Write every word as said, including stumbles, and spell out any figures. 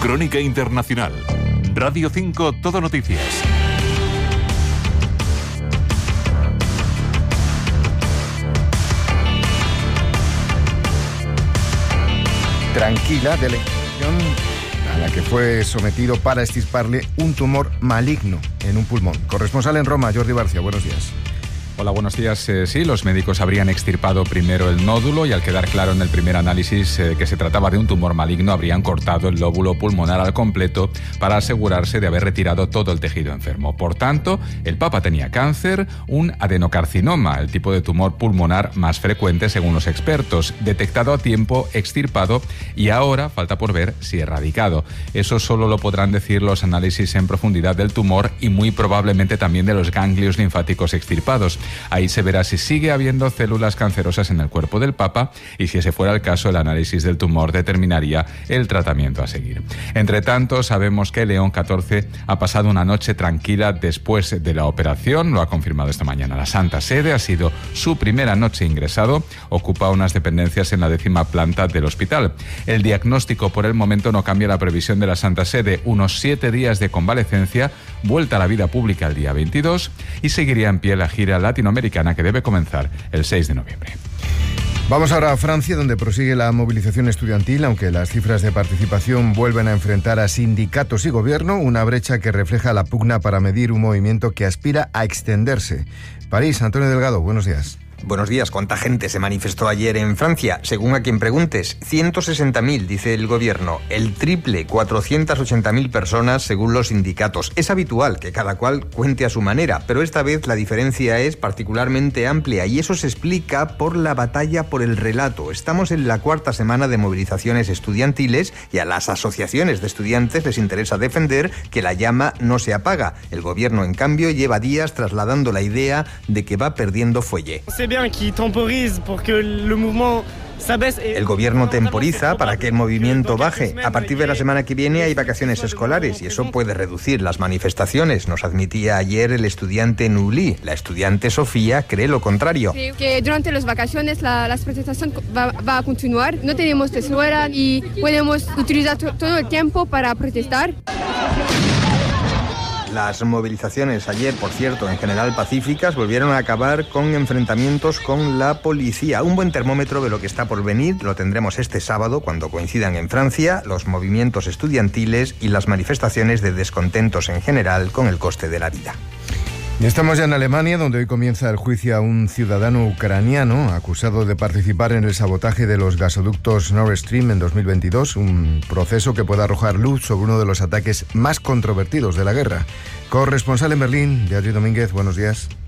Crónica Internacional. Radio cinco Todo Noticias. Tranquila de la infección a la que fue sometido para extirparle un tumor maligno en un pulmón. Corresponsal en Roma, Jordi Barcia, buenos días. Hola, buenos días. Eh, sí, los médicos habrían extirpado primero el nódulo y al quedar claro en el primer análisis eh, que se trataba de un tumor maligno, habrían cortado el lóbulo pulmonar al completo para asegurarse de haber retirado todo el tejido enfermo. Por tanto, el Papa tenía cáncer, un adenocarcinoma, el tipo de tumor pulmonar más frecuente según los expertos, detectado a tiempo, extirpado y ahora falta por ver si erradicado. Eso solo lo podrán decir los análisis en profundidad del tumor y muy probablemente también de los ganglios linfáticos extirpados. Ahí se verá si sigue habiendo células cancerosas en el cuerpo del Papa y, si ese fuera el caso, el análisis del tumor determinaría el tratamiento a seguir. Entre tanto, sabemos que León catorce ha pasado una noche tranquila después de la operación, lo ha confirmado esta mañana la Santa Sede, ha sido su primera noche ingresado, ocupa unas dependencias en la décima planta del hospital. El diagnóstico por el momento no cambia la previsión de la Santa Sede, unos siete días de convalecencia, vuelta a la vida pública el día veintidós y seguiría en pie la gira latinoamericana que debe comenzar el seis de noviembre. Vamos ahora a Francia, donde prosigue la movilización estudiantil, aunque las cifras de participación vuelven a enfrentar a sindicatos y gobierno, una brecha que refleja la pugna para medir un movimiento que aspira a extenderse. París, Antonio Delgado, buenos días. Buenos días. ¿Cuánta gente se manifestó ayer en Francia? Según a quien preguntes, ciento sesenta mil, dice el gobierno. El triple, cuatrocientas ochenta mil personas, según los sindicatos. Es habitual que cada cual cuente a su manera, pero esta vez la diferencia es particularmente amplia y eso se explica por la batalla por el relato. Estamos en la cuarta semana de movilizaciones estudiantiles y a las asociaciones de estudiantes les interesa defender que la llama no se apaga. El gobierno, en cambio, lleva días trasladando la idea de que va perdiendo fuelle. El gobierno temporiza para que el movimiento baje. A partir de la semana que viene hay vacaciones escolares y eso puede reducir las manifestaciones, nos admitía ayer el estudiante Nuli. La estudiante Sofía cree lo contrario. Sí, que durante las vacaciones la, la manifestación va, va a continuar. No tenemos tesoras y podemos utilizar to- todo el tiempo para protestar. Las movilizaciones ayer, por cierto, en general pacíficas, volvieron a acabar con enfrentamientos con la policía. Un buen termómetro de lo que está por venir lo tendremos este sábado, cuando coincidan en Francia los movimientos estudiantiles y las manifestaciones de descontentos en general con el coste de la vida. Y estamos ya en Alemania, donde hoy comienza el juicio a un ciudadano ucraniano acusado de participar en el sabotaje de los gasoductos Nord Stream en dos mil veintidós, un proceso que puede arrojar luz sobre uno de los ataques más controvertidos de la guerra. Corresponsal en Berlín, Beatriz Domínguez, buenos días.